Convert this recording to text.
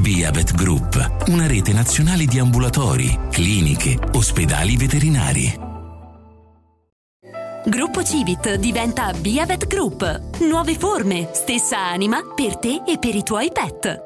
Viavet Group, una rete nazionale di ambulatori, cliniche, ospedali veterinari. Gruppo Civit diventa Viavet Group. Nuove forme, stessa anima per te e per i tuoi pet.